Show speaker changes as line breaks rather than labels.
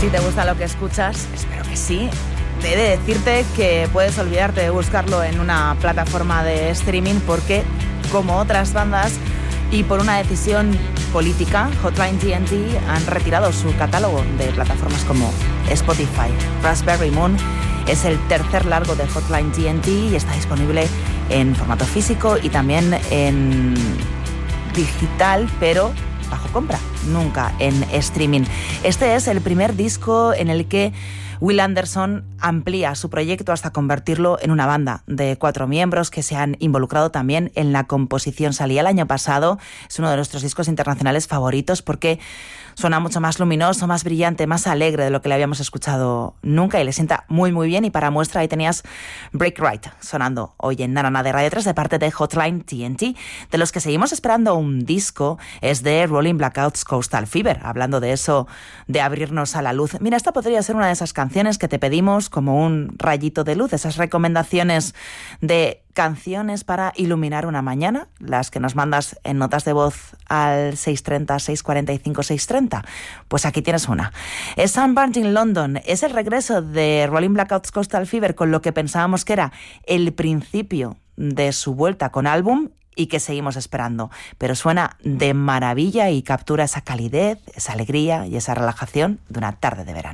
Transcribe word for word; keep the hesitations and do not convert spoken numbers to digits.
Si te gusta lo que escuchas, espero que sí. He de decirte que puedes olvidarte de buscarlo en una plataforma de streaming porque, como otras bandas, y por una decisión política, Hotline T N T han retirado su catálogo de plataformas como Spotify. Raspberry Moon es el tercer largo de Hotline T N T y está disponible en formato físico y también en digital, pero bajo compra, nunca en streaming. Este es el primer disco en el que Will Anderson amplía su proyecto hasta convertirlo en una banda de cuatro miembros que se han involucrado también en la composición. Salía el año pasado, es uno de nuestros discos internacionales favoritos porque suena mucho más luminoso, más brillante, más alegre de lo que le habíamos escuchado nunca y le sienta muy muy bien. Y para muestra ahí tenías Break Right sonando hoy en Nanana de Radio tres de parte de Hotline T N T. De los que seguimos esperando un disco es de Rolling Blackouts Coastal Fever, hablando de eso, de abrirnos a la luz. Mira, esta podría ser una de esas canciones que te pedimos como un rayito de luz, esas recomendaciones de canciones para iluminar una mañana, las que nos mandas en notas de voz al seis treinta, seis cuarenta y cinco, seis treinta. Pues aquí tienes una. Es Sunburnt in London, es el regreso de Rolling Blackouts Coastal Fever con lo que pensábamos que era el principio de su vuelta con álbum y que seguimos esperando, pero suena de maravilla y captura esa calidez, esa alegría y esa relajación de una tarde de verano.